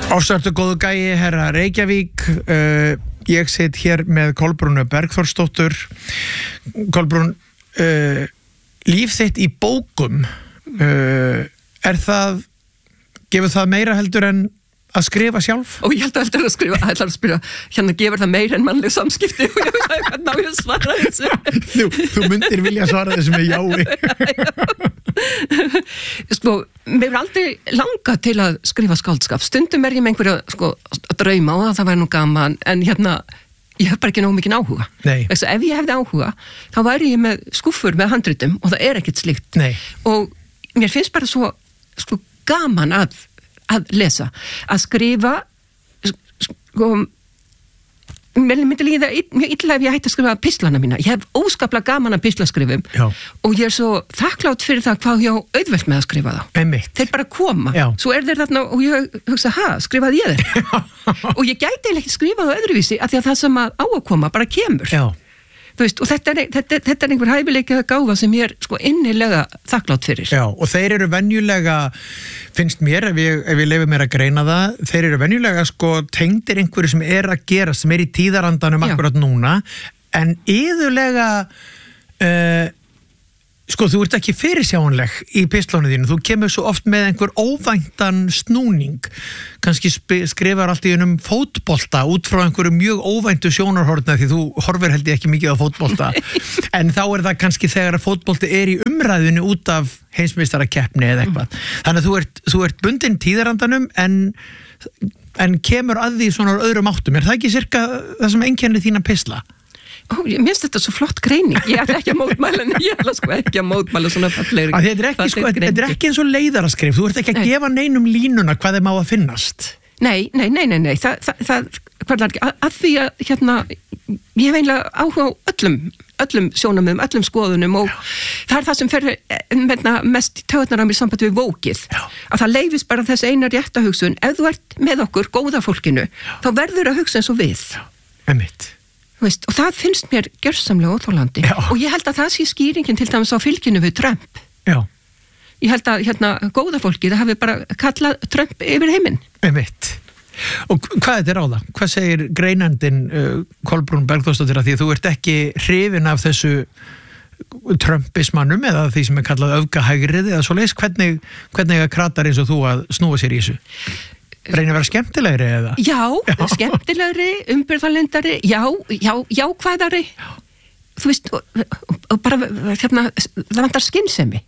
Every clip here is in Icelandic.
Ofsartu góðu gæi, herra Reykjavík. Ég sit hér með Kolbrúnu Bergþórsdóttur. Kolbrún, líf þitt í bókum, gefur það meira heldur en að skrifa sjálf? Og ég held að heldur að skrifa, að spyrja, hérna gefur það meira en mannleg samskipti og ég veit hvernig á ég að svara þessu. Þú myndir vilja svara þessu með jái. Sko, mér er aldrei langað til að skrifa skáldskap. Stundum ég með einhverja drauma og það væri nú gaman, en hérna, ég hef bara ekki nógu mikinn áhuga. Nei. Ef ég hefði áhuga, þá væri ég með skúffur með handritum og það ekkert slíkt. Nei. Og mér finnst bara svo gaman að lesa, að skrifa, mér myndi líða mjög illa ef ég hætti að skrifa pislana mína. Ég hef óskaplega gaman að pislaskrifum. Já. Og ég er svo þakklátt fyrir það hvað ég á auðvelt með að skrifa þá. Einmitt. Þeir bara koma. Já. Svo þeir þarna og ég hugsa, skrifaði ég þeir? Og ég gæti ekki skrifað á öðruvísi af því að það sem á að koma bara kemur. Já. Þú veist, og þetta er einhver hæfileiki að gáfa sem ég er innilega þakklátt fyrir. Já, og þeir eru venjulega, finnst mér, ef ég leyfi mér að greina það, þeir eru venjulega tengdir einhverju sem að gera, sem í tíðarandanum akkurat núna, en iðulega, þú ert ekki fyrirsjáanleg í pislunum þínu, þú kemur svo oft með einhver óvæntan snúning, kannski skrifar allt í fótbolta út frá einhverju mjög óvæntu sjónarhorna því þú horfir held ég ekki mikið á fótbolta, en þá er það kannski þegar að fótbolti í umræðinu út af heimsmeistarakeppni eða eitthvað. Þannig að þú ert bundin tíðarandanum en kemur að því svona öðrum áttum. Er það ekki cirka það sem einkennir þína pisla? Mér finnst þetta svo flott greining. Ég ætla ekki að mótmæla ekki að mótmæla svona fallegri. Þetta er ekki eins og leiðaraskrif. Þú ert ekki að gefa neinum línuna hvað þeim á að finnast. Nei. Það að því að ég hef einlega áhuga á öllum sjónarmiðum, öllum skoðunum og það er það sem fer mest í taugarnar á mér samband við vókið. Að það leyfist bara þess eina rétta hugsun. Ef þú ert með okkur, góða fólkinu, þá verður að hugsa eins og við. Einmitt. Og það finnst mér gjörsamlega óþolandi. Og ég held að það sé skýringin til dæmis á fylginu við Trump. Já. Ég held að góða fólki, það hafi bara kallað Trump yfir heiminn. Einmitt. Og hvað er þetta á það? Hvað segir greinandinn Kolbrún Bergþórsdóttir að því að þú ert ekki hrifin af þessu Trumpismannum eða því sem kallað öfgahægrið eða svoleiðis? Hvernig kratar eins og þú að snúa sér í þessu? Reynir að vera skemmtilegri eða? Já, skemmtilegri, umbyrðalendari, jákvæðari. Þú veist, og bara, það vantar skynsemi.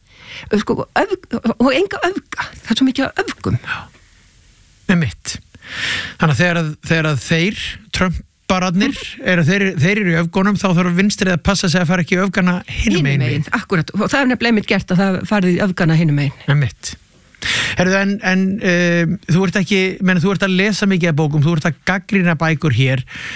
Og enga öfga. Það er svo mikið af öfgum. Einmitt. Þannig að þegar þeir, Trumpararnir, þeir eru í öfgunum, þá þarf vinstrið að passa sig að fara ekki í öfgana hinum megin. Akkurat, og það er nefnilega einmitt gert að það farið í öfgana hinum megin. Einmitt. Herðu, en þú ert ekki, þú ert að lesa mikið af bókum, þú ert að gagnrýna bækur hér.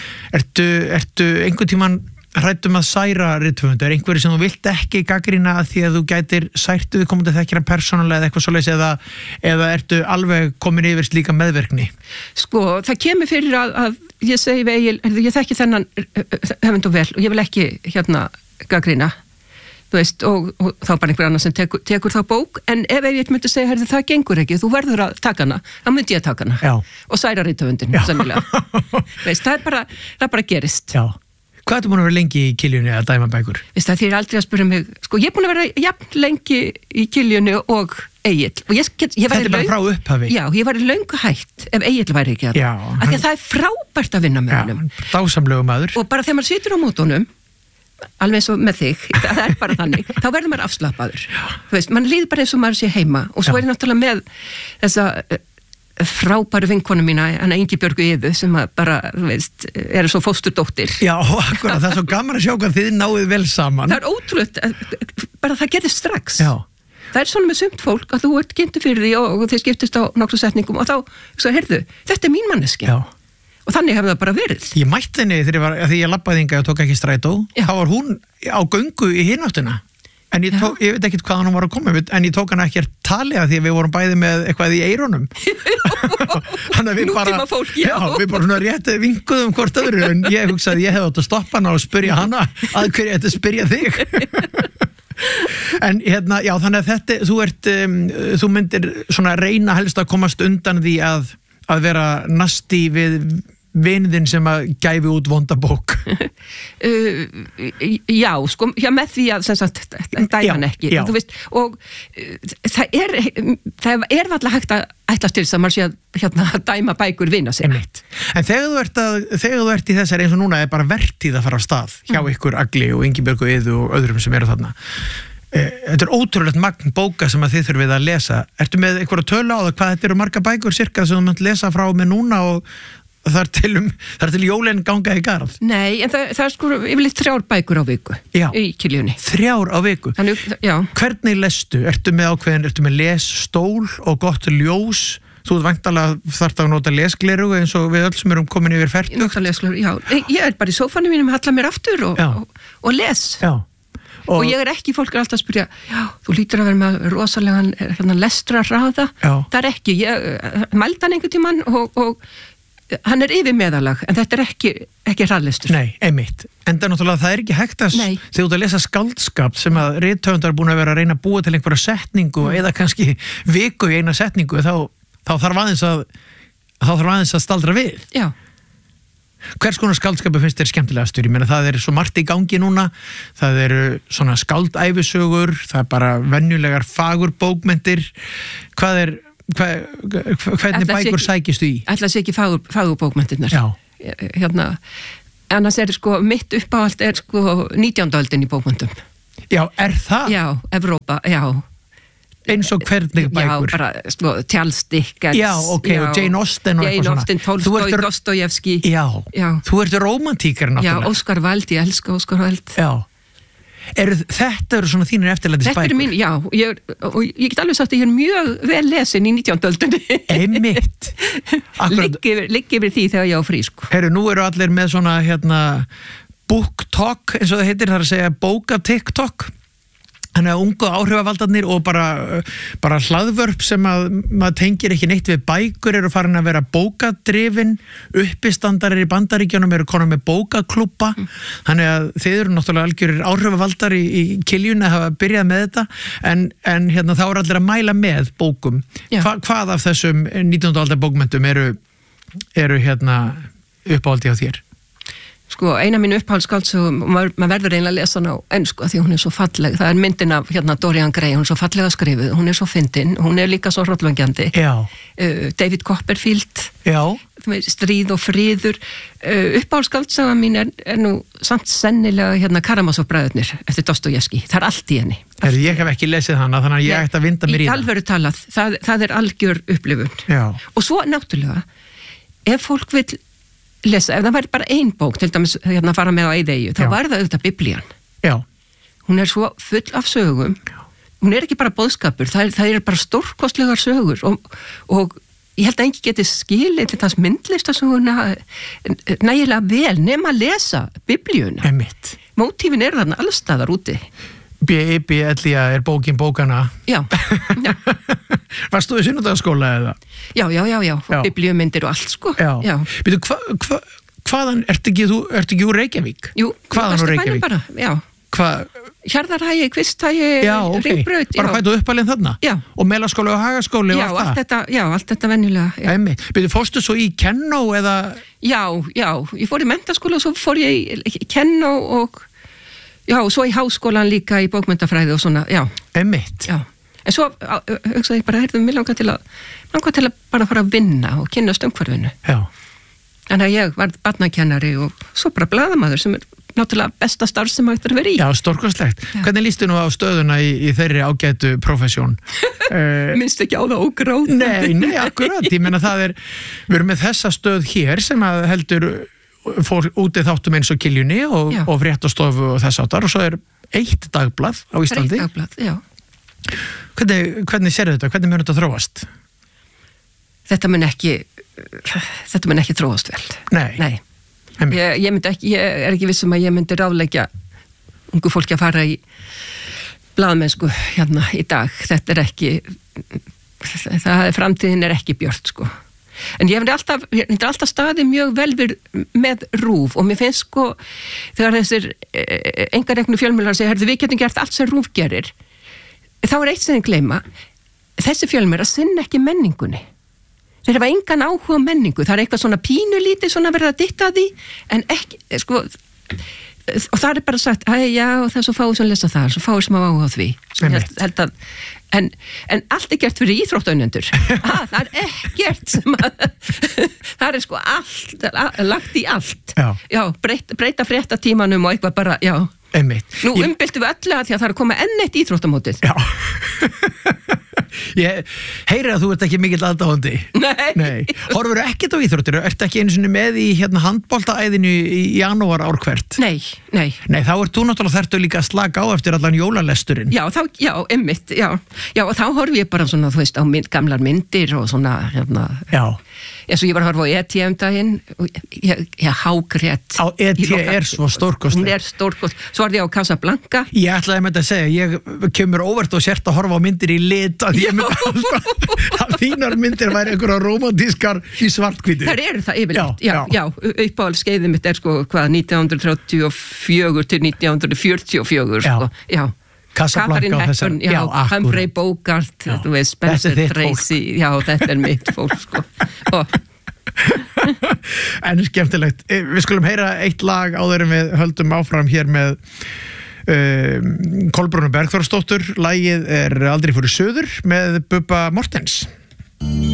Ertu einhvern tímann hræddum að særa rithöfund? Er einhverju sem þú vilt ekki gagnrýna að því að þú gætir sært viðkomandi þekkjara persónulega eða eitthvað svoleiðis eða ertu alveg komin yfir slíka meðverkni? Sko, það kemur fyrir að ég segi við Egil, ég þekki þennan höfund og vel og ég vil ekki gagnrýna. Þú veist, og þá bara einhver annar sem tekur þá bók, en ef ég myndi segja, það gengur ekki, þú verður að taka hana, þá myndi ég að taka hana. Já. Og særa rithöfundin, sennilega. Veist, það bara gerist. Já. Hvað ertu búin að vera lengi í Kiljunni að dæma bækur? Veist það, þið aldrei að spyrja mig, sko, ég er búin að vera jafn lengi í Kiljunni og Egill. Og þetta er bara frá upphafi? Já, ég var löngu hætt ef Egill væri ekki að það. Af því að það er frábært að vinna með honum. Já, dásamlegu maður. Og bara þegar maður situr á mótunum, alveg eins og með þig, það er bara þannig þá verður maður afslappaður. Þú veist, mann líður bara eins og maður sé heima og svo er ég náttúrulega með þessa frábæru vinkonu mína, hana Ingibjörgu Iðu sem bara, þú veist, eru svo fósturdóttir. Já, akkurat, það er svo gaman að sjá hvað þið náðuð vel saman. Það er ótrúlegt, bara það gerðist strax. Já. Það er svona með sumt fólk að þú ert kynntur fyrir því og þið skiptist á nokkru setningum og þá, heyrðu, þetta er mín manneskja. Já. Og þannig hefði það bara verið. Ég mætti henni þegar ég labbaði hingað og tók ekki strætó. Þá var hún á göngu í hináttuna. En ég veit ekkert hvaðan hún var að koma, en ég tók hana ekki að tala því að við vorum bæði með eitthvað í eyrunum. Nútíma fólk, já. Við bara svona rétt vinkuðum hvort öðru, en ég hugsaði að ég hefði átt að stoppa hana og spyrja hana að hverju ég ætti að spyrja þig. En já, þannig að þú myndir svona reyna helst að komast undan því að að vera nasti við vinðin sem að gæfi út vonda bók? Já, sko, með því að sem sagt, dæma hann ekki, þú veist, og það er alltaf hægt að ætlast til þess að maður sé að dæma bækur vina sinna. En þegar þú ert í þessari eins og núna er bara vertíð að fara af stað hjá ykkur Agli og Ingibjörgu Iðu og öðrum sem eru þarna. Þetta er ótrúlegt magn bóka sem að þið þurfið að lesa. Ertu með einhverja tölu á það hvað þetta eru marga bækur cirka sem þú mátt lesa frá með núna og þar til jólin ganga í garð? Nei, en það er sko yfirleitt 3 bækur á viku í Kiljunni. 3 á viku? Þannig, já. Hvernig lestu? Ertu með lesstól og gott ljós? Þú væntanlega þarft að nota lesgleru eins og við öll sem erum komin yfir 40. Nota lesgleru, já. Ég er bara í sófanum mínum að halla mér aftur og les. Já. Og ég er ekki, fólk er alltaf að spyrja, já, þú lítur að vera með rosalegan lestrarhraða. Það er ekki, ég mældi hann einhvern tímann og hann er yfir meðalag, en þetta er ekki hraðlestur. Nei, einmitt. En það er ekki hægt að þegar þú ert að lesa skáldskap sem að rithöfundar er búin að vera að reyna að búa til einhverja setningu eða kannski viku í eina setningu, þá þarf aðeins að staldra við. Já. Hvers konar skáldskapu finnst þér skemmtilegastur? Ég meina það er svo margt í gangi núna, það eru svona skáldæfisögur, það er bara venjulegar fagurbókmenntir. Hvernig bækur sækistu í? Ætla að sé ekki fagurbókmenntirnar. Já. Annars er sko, mitt uppáhald er sko 19. öldin í bókmenntum. Já, er það? Já, Evrópa, já. Eins og hvernig bækur? Já, bara sko, Charles Dickens. Já, ok, og Jane Austen og eitthvað svona. Jane Austen, Tolstói, Dostojevski. Já, þú ert romantíkar náttúrulega. Já, Óskar Wilde, ég elska Óskar Wilde. Já. Þetta eru svona þínir eftirlætis bækur? Þetta eru mín, já, og ég get alveg sagt að ég er mjög vel lesin í 19. öldinni. Einmitt. Ligg yfir því þegar ég á frí, sko. Nú eru allir með svona, book talk, eins og það heitir, það er að segja bóka TikTok. Þannig að ungu áhrifavaldarnir og bara hlaðvörp sem að maður tengir ekki neitt við bækur eru farin að vera bókadrifin, uppistandarir í Bandaríkjunum eru konar með bókaklúbba, þannig að þeir eru náttúrulega algjörir áhrifavaldar í Kiljunni að hafa byrjað með þetta, en þá er allir að mæla með bókum. Hvað af þessum 19. aldar bókmenntum eru uppáhaldi á þér? Sko, eina mínu uppáhaldsskáldssögum, og maður verður eiginlega að lesa hana á ensku því hún er svo falleg. Það er myndin af Dorian Gray, hún er svo fallega skrifuð, hún er svo fyndin, hún er líka svo hrollvekjandi. David Copperfield, Stríð og friður. Uppáhaldsskáldsaga mín er nú samt sennilega Karamazov-bræðurnir eftir Dostojevski. Það er allt í henni. Ég hef ekki lesið hana, þannig að ég ætti að vinda mér í það. Í alvöru talað, það er algjör upplifun. Og svo náttúrulega, ef fólk vill lesa, ef það væri bara ein bók til dæmis fara með á Eyðeyju, þá var það auðvitað Biblían. Já. Hún er svo full af sögum, hún er ekki bara boðskapur, það er bara stórkostlegar sögur og ég held að engi geti skilið til þess myndlistasöguna nægilega vel nema að lesa Biblíuna. Einmitt. Mótífin eru þarna allstaðar úti. B.I.B.L.I.A. er bókin bókana. Já. Varst þú í sunnudagaskóla eða? Já, og biblíumyndir og allt, sko. Já. Býtu, hvaðan, ertu ekki úr Reykjavík? Jú, hvaðan úr Reykjavík? Bara, já. Hjarðarhagi, Kvistagi, Ringbraut. Bara fættu uppalinn þarna? Já. Og Melaskóli og Hagaskóli og allt það? Allt þetta venjulega. Býtu, fórstu svo í Kennó eða? Já, ég fór í menntaskóla og svo fór ég í Kennó og svo í háskólan líka í bókmenntafræði og svona, Einmitt. Já. En svo hugsaði ég bara, mér langar til að bara fara að vinna og kynnast umhverfinu. Já. Þannig að ég var barnakennari og svo bara blaðamaður sem er náttúrulega besta starf sem hægt er að vera í. Já, stórkostlegt. Hvernig lístu nú á stöðuna í þeirri ágætu prófessjón? Minnst ekki á það ógráð. Nei, akkurat. Ég meina við erum með þessa stöð hér sem að heldur fór úti þáttum eins og Kiljunni og fréttastofu og þess áttar og svo er eitt dagblað á Íslandi. Eitt dagblað, já. Hvernig sérðu þetta? Hvernig mun þetta þróast? Þetta mun ekki þróast vel. Nei. Ég er ekki viss að ég myndi ráðleggja ungu fólki að fara í blaðmennsku í dag. Þetta er ekki, framtíðin er ekki björt, sko. En ég hef alltaf staðið mjög vel með RÚV og mér finnst sko, þegar þessir einkareknu fjölmiðlar segja, við getum gert allt sem RÚV gerir, þá er eitt sem ég gleyma, þessi fjölmiðlar sinna ekki menningunni. þeir hafa engan áhuga á menningu, það eitthvað svona pínulítið svona verið að dytta því, en ekki, sko, og það bara sagt, já, það er svo fáið sem lesa það, svo fáið sem að áhuga á því. Held að, en allt gert fyrir íþróttaunendur. Það ekkert sem að, það sko allt, lagt í allt. Já, breyta fréttatímanum og eitthvað bara, já. Einmitt. Nú umbyltum við öllu að því að það er að koma enn eitt íþróttamótið. Já. Ég heyri að þú ert ekki mikill aðdáandi. Nei. Horfur ekkert á íþróttir? Ertu ekki einu sinni með í handboltaæðinu í janúar ár hvert? Nei. Nei, þá ert þú náttúrulega þarftu líka að slaka á eftir allan jólalesturinn. Já, einmitt, já. Já, og þá horfi ég bara svona, þú veist, á gamlar myndir og svona, Já. Eins og ég var að horfa á E.T. daginn og ég hágrét. Á E.T. svo stórkostleg. Hún stórkostleg. Svo var ég á Casablanca. Ég ætlaði með þetta að segja, ég kemur óvart og sért að horfa á myndir í lit að ég myndi að þínar myndir væri einhverja romantískar í svarthvítu. Það eru það yfirleitt. Já, uppáhaldskeiðið mitt sko, 1934 til 1944, sko. Já. Casablanca og þessar, Humphrey Bogart, þú veist, Spencer Tracy, já, þetta er mitt fólk, sko. En skemmtilegt, við skulum heyra eitt lag áður en við höldum áfram hér með Kolbrúnu Bergþórsdóttur. Lagið er Aldrei fóru suður með Bubba Mortens.